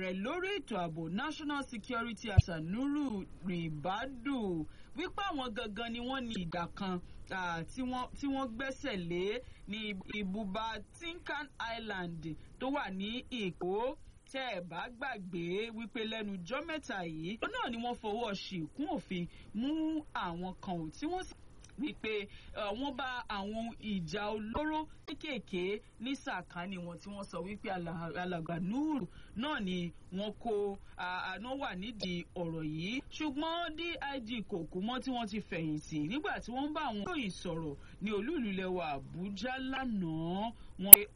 ààrẹ lórí ètò ààbò National Security Adviser Nuhu Ribadu wípé àwọn gangan ni wọ́n ní ìdá kan tí wọ́n gbẹ́sẹ̀ lé ní ibùba Tinkan Island tó wà ní Èkó. Tẹ́ ẹ bá gbàgbé wípé lẹ́nu jọ́ mẹ́ta yìí náà ni wọ́n fọwọ́ ṣìkún òfin mú àwọn kan tí wọ́n sì wípé wọ́n bá àwọn ìjà olóró kéékèèké ní sàkání wọn tí wọ́n sọ wípé alàgbà Nuhu náà ni wọ́n kó àná wà nídìí ọ̀rọ̀ yìí. Ṣùgbọ́n DIG kò kú mọ́ tí wọ́n ti fẹ̀yìntì nígbà tí wọ́n bá àwọn òyìn sọ̀rọ̀ ní olú-ìlú ilẹ̀ wa Àbújá lánàá. Wọ́n pé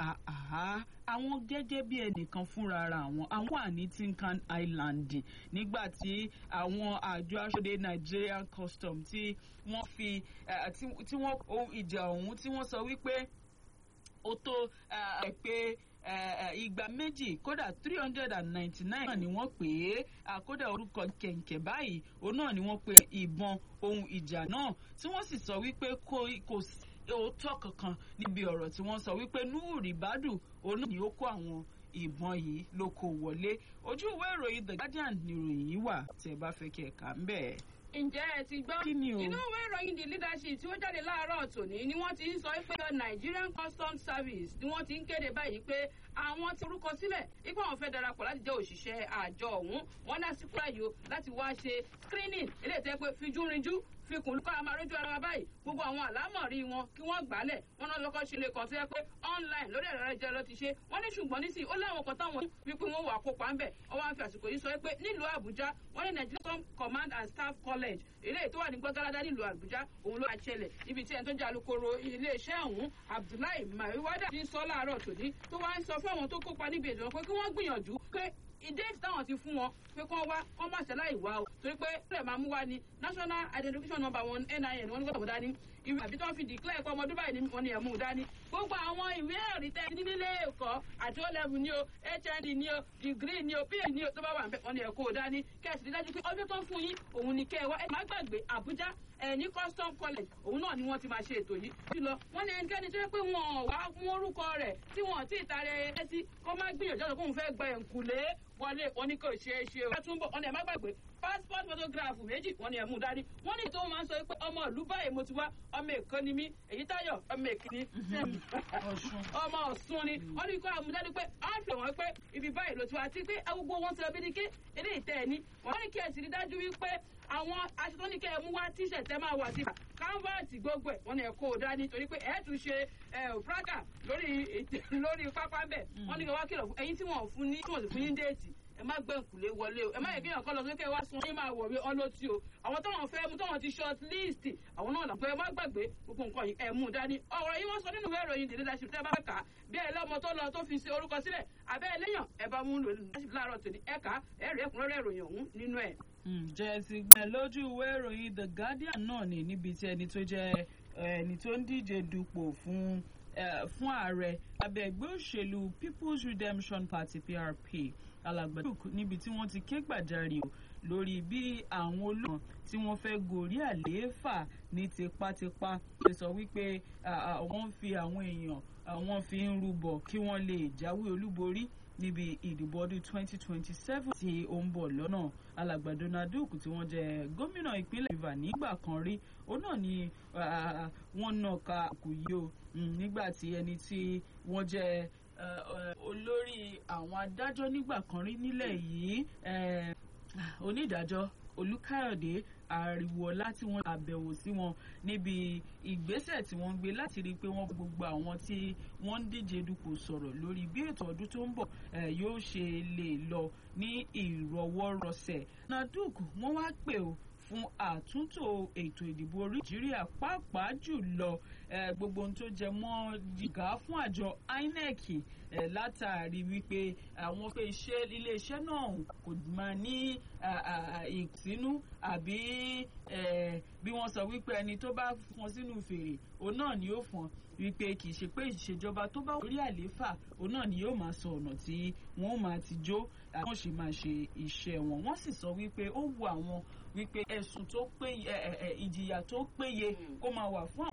àwọn gẹ́gẹ́ bí ẹnìkan fúnra ara àwọn wà ní Tinkan Island nígbà tí àwọn àjọ aṣọ́dé Nigerian Custom tí wọ́n fi tí wọ́n ohun ìjà ọ̀hún tí wọ́n sọ wípé ó tó pé ìgbà méjì kódà 399 ni wọ́n pè é kódà orúkọ kẹ̀ǹkẹ̀ báyìí òun náà ni wọ́n pe ìbọn ohun ìjà náà tí wọ́n sì sọ wípé kò sí òótọ́ kankan níbi ọ̀rọ̀ tí wọ́n sọ wípé Nuhu Ribadu òun náà ni ó kó àwọn ìbọn yìí ló kó wọlé. Ojú ìwé ìròyìn The Guardian ni ìròyìn yìí wà tí ẹ bá fẹ́ kí ẹ kà ń bẹ̀. Ǹjẹ́ ẹ ti gbọ́? Kí ni o? Inú ìwé ìròyìn The Leadership tí ó jáde láàárọ̀ tòní ni wọ́n ti ń sọ pé Nigerian Customs Service ni wọ́n ti ń kéde báyìí pé àwọn ti orúkọ sílẹ̀ ipò àwọn fẹ́ darapọ̀ láti jẹ́ òṣìṣẹ́ àjọ ọ̀hún. Wọ́n dá síkúrò ayò láti wá ṣe screening eléyìí tẹ́ pé fijúrinjú fikùn lukọ àmàrójú ara wa báyìí gbogbo àwọn àlámọ̀rí wọn kí wọ́n gbálẹ̀ wọn náà lọ́kọ́ ṣe lè kàn tó yẹ pé online lórí ẹ̀rọ ẹ̀jẹ̀ lọ ti ṣe wọ́n ní ṣùgbọ́n nísìnyí ó láwọn kan táwọn wípé wọ́n wà kópa ńbẹ̀ ọwọ́ àfi àsìkò yìí sọ pé nílùú Àbújá wọ́n ní Nigerian Command and Staff College eléyìí tó wà ní Gbọ́gáládá nílùú Àbújá òun ló máa ṣẹlẹ̀ ibi tí ẹni tó jẹ́ alukoro iléeṣẹ́ ọ̀hún Abdullahi Maiwada ti ń sọ láàárọ̀ tòní tó wá ń sọ fún àwọn tó kópa níbi ètò pé kí wọ́n gbìyànjú pé ìdéètì táwọn ti fún wọn pé kán wá kán má ṣẹlá ìwà o torí pé ilé máa mú wá ní National Identification Number wọn NIN wọn ní gbọ́dọ̀ dání ìwé àbí tí wọ́n fi declare ẹ̀kọ́ ọmọ Dubai ní wọn ni ẹ̀mú dání gbogbo àwọn ìwé ẹ̀rí tẹ́ ní nílé ẹ̀kọ́ àti O-level ni o HND ni o degree ni o PhD ni o tó bá wà wọn ni ẹ̀kọ́ dání kẹ́sì rí dájú pé ọjọ́ tó ń fún yín òun ni kẹ́ ẹ wá ẹ má gbàgbé Àbújá ní Custom College òun náà ni wọ́n ti máa ṣe ètò yìí jùlọ wọ́n ní ẹnikẹ́ni tó yẹ pé wọ́n wá mú orúkọ rẹ̀ tí wọ́n ti ìtàrẹ ẹ sí kó má gbìyànjú ọ̀dọ̀ kóun fẹ́ gba ẹ̀ǹkùlé wọlé wọn ní kò ṣeé ṣe o. wọ́n tún bọ̀ wọ́n ní ẹ má gbàgbé passport photograph méjì wọ́n ní ẹ mú dání wọ́n ní tó máa ń sọ pé ọmọ ìlú báyìí mo ti wá ọmọ Èkó ni mí èyí Táyọ̀ ọmọ Èkìní ọmọ Ọ̀ṣun ni wọ́n ní kó àmúdájú pé á fi wọ́n pé ibi báyìí ló ti wá àti pé gbogbo wọn ti lọ bí ní ké eléyìí tẹ́ ẹ ní wọ́n ní kí ẹ sì rí dájú wípé àwọn aṣọ tó ní kẹ́ ẹ mú wá tíṣẹ̀ tẹ́ máa wà sí canvas gbogbo ẹ̀ wọ́n ní ẹ kó o dání torí pé ẹ tún ṣe praga lórí pápá bẹ̀ wọ́n ní kí wọ́n kìlọ̀ ẹ̀yin tí wọ́n fún ní tí wọ́n sì fún ní déètì ẹ má gbẹ̀ǹkùlé wọlé o ẹ má yẹ kéèyàn kọ́ lọ sókè wá sun ẹ máa wọ̀wé ọlọ́tí o àwọn táwọn fẹ́ mú táwọn ti short list àwọn náà làpẹ́ ẹ má gbàgbé gbogbo nǹkan yìí ẹ mú dání ọ̀rọ̀ yìí wọ́n sọ nínú ìwé ìròyìn The Leadership tẹ́ bá kà á bí ẹ lọ́mọ tó lọ tó fi ṣe orúkọ sílẹ̀ abẹ́ ẹlẹ́yàn ẹ bá mú leadership láàárọ̀ tòní ẹ kà á ẹ rí ẹ̀kúnrẹ́rẹ́ ìròyìn ọ̀hún nínú ẹ̀. Ǹjẹ́ ti gbẹ lójú ìwé ìròyìn The Guardian náà ní níbi tí ẹni tó jẹ́ ẹni tó ń díje dupò fún ààrẹ abẹ́ ẹgbẹ́ òṣèlú People's Redemption Party PRP alàgbà níbi tí wọ́n ti ké gbàjarè o lórí bí àwọn olóògùn tí wọ́n fẹ́ gorí àlééfà ní tipátipá ṣe sọ wípé wọ́n fi àwọn èèyàn àwọn fi ń rúbọ kí wọ́n lè jáwé olúborí níbi ìdìbò ọdún 2027 tí ó ń bọ̀ lọ́nà. Alàgbà Donald Duke tí wọ́n jẹ́ gómìnà ìpínlẹ̀ Rivers nígbà kan rí òun náà ni wọ́n nàka kù yìí o nígbà tí ẹni tí wọ́n jẹ́ olórí àwọn adájọ́ nígbà kan rí nílẹ̀ yìí onídàájọ́ Olúkáyọ̀dé Àríwọ̀lá tí wọ́n àbẹ̀wò sí wọn níbi ìgbésẹ̀ tí wọ́n gbé láti rí i pé wọ́n gbogbo àwọn tí wọ́n ń díje dupò sọ̀rọ̀ lórí bí ètò ọdún tó ń bọ̀ yóò ṣe lè lọ ní ìrọwọ́rọsẹ̀. Naduk wọ́n wá pè ó fún àtúntò ètò ìdìbò Nàìjíríà pàápàá jùlọ gbogbo ohun tó jẹ mọ́ jìgá fún àjọ INEC látàrí wípé àwọn pé iléeṣẹ́ náà kò máa ní ìsínú àbí bí wọ́n sọ wípé ẹni tó bá fọn sínú fèrè òun náà ni ó fọn wípé kì í ṣe pé ìṣèjọba tó bá orí àlééfà òun náà ni yóò máa sọ ọ̀nà tí wọ́n máa ti jó àwọn ṣe máa ṣe iṣẹ́ wọn. Wọ́n sì sọ wípé ó wu àwọn wípé ẹ̀sùn tó péye ìjìyà tó péye kó máa wà fún àwọn